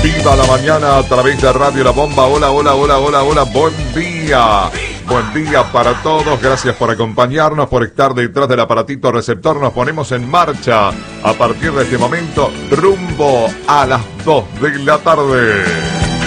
Viva la mañana a través de Radio La Bomba. Hola, hola, hola, hola, hola. Buen día. Buen día para todos. Gracias por acompañarnos, por estar detrás del aparatito receptor. Nos ponemos en marcha a partir de este momento rumbo a las 2 de la tarde.